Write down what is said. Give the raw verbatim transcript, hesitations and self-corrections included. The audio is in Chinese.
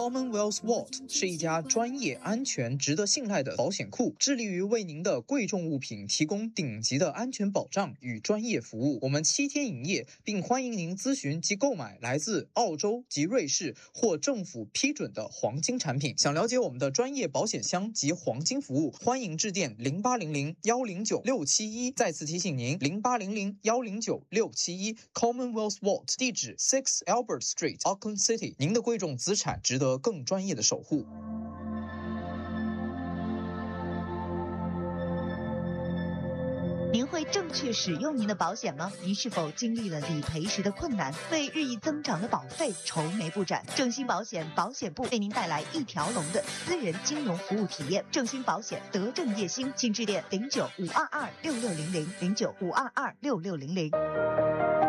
Commonwealth Vault 是一家专业、安全、值得信赖的保险库，致力于为您的贵重物品提供顶级的安全保障与专业服务。我们七天营业，并欢迎您咨询及购买来自澳洲及瑞士或政府批准的黄金产品。想了解我们的专业保险箱及黄金服务，欢迎致电零八零零幺零九六七一。再次提醒您，零八零零幺零九六七一 Commonwealth Vault， 地址 Six Albert Street，Auckland City。您的贵重资产值得更专业的守护。 您会正确使用您的保险吗？您是否经历了理赔时的困难，为日益增长的保费愁眉不展？正兴保险保险部为您带来一条龙的私人金融服务体验。正兴保险德正业兴，请致电零九五二二六六零零零九五二二六六零零。